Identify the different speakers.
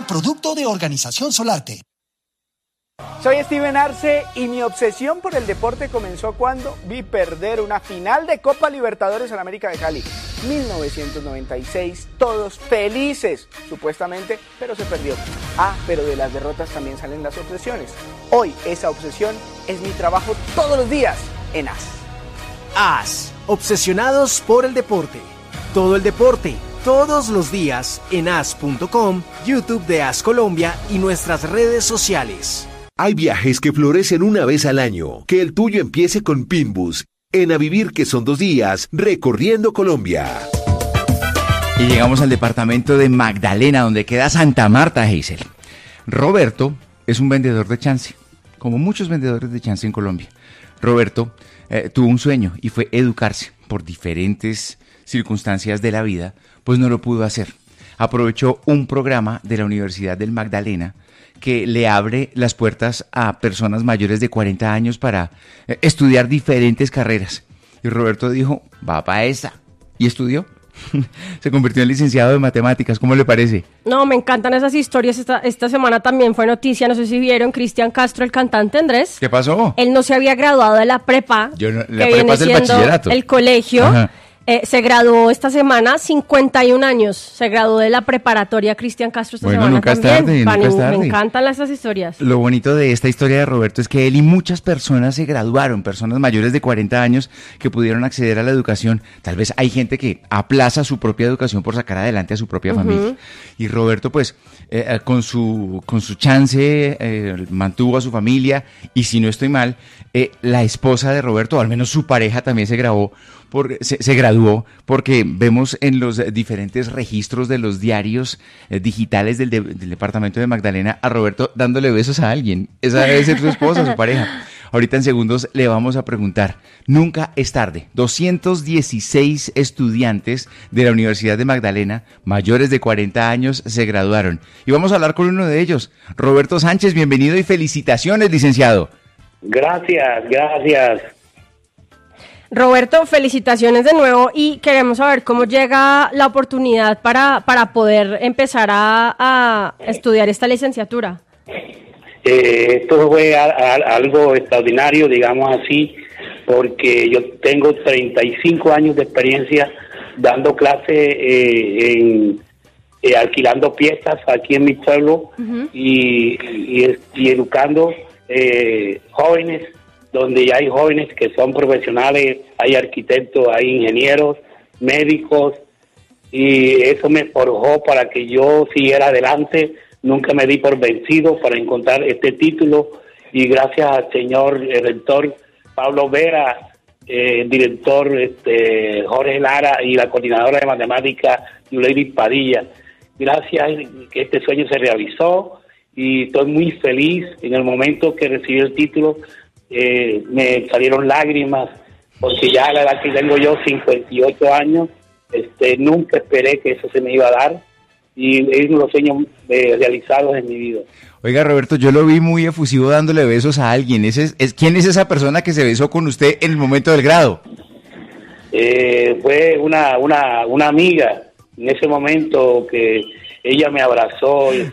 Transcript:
Speaker 1: producto de Organización Solarte.
Speaker 2: Soy Steven Arce y mi obsesión por el deporte comenzó cuando vi perder una final de Copa Libertadores en América de Cali. 1996, todos felices, supuestamente, pero se perdió. Pero de las derrotas también salen las obsesiones. Hoy esa obsesión es mi trabajo todos los días en AS.
Speaker 3: AS, obsesionados por el deporte. Todo el deporte, todos los días en as.com, YouTube de AS Colombia y nuestras redes sociales.
Speaker 4: Hay viajes que florecen una vez al año. Que el tuyo empiece con Pinbus. En A Vivir, que son 2 días, recorriendo Colombia.
Speaker 5: Y llegamos al departamento de Magdalena, donde queda Santa Marta, Hazel. Roberto es un vendedor de chance, como muchos vendedores de chance en Colombia. Roberto tuvo un sueño y fue educarse. Por diferentes circunstancias de la vida, pues no lo pudo hacer. Aprovechó un programa de la Universidad del Magdalena que le abre las puertas a personas mayores de 40 años para estudiar diferentes carreras. Y Roberto dijo, va para esa. Y estudió. Se convirtió en licenciado de matemáticas. ¿Cómo le parece?
Speaker 6: No, me encantan esas historias. Esta semana también fue noticia, no sé si vieron, Cristian Castro, el cantante, Andrés.
Speaker 5: ¿Qué pasó?
Speaker 6: Él no se había graduado de la prepa,
Speaker 5: la prepa es el bachillerato.
Speaker 6: El colegio. Ajá. Se graduó esta semana, 51 años. Se graduó de la preparatoria Cristian Castro esta semana
Speaker 5: nunca
Speaker 6: también.
Speaker 5: Es tarde.
Speaker 6: Me encantan esas historias.
Speaker 5: Lo bonito de esta historia de Roberto es que él y muchas personas se graduaron, personas mayores de 40 años que pudieron acceder a la educación. Tal vez hay gente que aplaza su propia educación por sacar adelante a su propia familia. Y Roberto, pues, con su chance, mantuvo a su familia. Y si no estoy mal, la esposa de Roberto, o al menos su pareja, también se graduó porque vemos en los diferentes registros de los diarios digitales del departamento de Magdalena a Roberto dándole besos a alguien. Esa debe ser su esposa, su pareja. Ahorita en segundos le vamos a preguntar. Nunca es tarde. 216 estudiantes de la Universidad de Magdalena, mayores de 40 años, se graduaron. Y vamos a hablar con uno de ellos. Roberto Sánchez, bienvenido y felicitaciones, licenciado.
Speaker 7: Gracias.
Speaker 6: Roberto, felicitaciones de nuevo y queremos saber cómo llega la oportunidad para poder empezar a estudiar esta licenciatura.
Speaker 7: Esto fue algo extraordinario, digamos así, porque yo tengo 35 años de experiencia dando clases alquilando piezas aquí en mi pueblo y educando jóvenes, donde ya hay jóvenes que son profesionales, hay arquitectos, hay ingenieros, médicos, y eso me forjó para que yo siguiera adelante. Nunca me di por vencido para encontrar este título, y gracias al señor rector Pablo Vera, director Jorge Lara y la coordinadora de matemáticas Yuleiri Padilla. Gracias que este sueño se realizó y estoy muy feliz. En el momento que recibí el título me salieron lágrimas, porque ya a la edad que tengo yo, 58 años, nunca esperé que eso se me iba a dar, y es uno de los sueños realizados en mi vida.
Speaker 5: Oiga, Roberto, yo lo vi muy efusivo dándole besos a alguien. ¿Quién es esa persona que se besó con usted en el momento del grado?
Speaker 7: Fue una amiga, en ese momento que ella me abrazó y